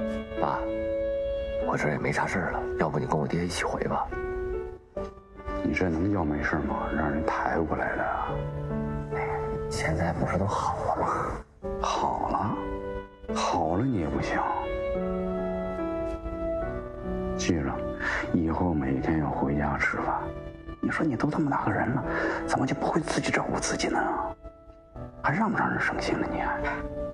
爸，我这也没啥事了，要不你跟我爹一起回吧？ 你这能叫没事吗？让人抬过来的。 现在不是都好了吗？ 好了，好了你也不行。记着，以后每天要回家吃饭。你说你都这么大个人了，怎么就不会自己照顾自己呢？还让不让人省心了你？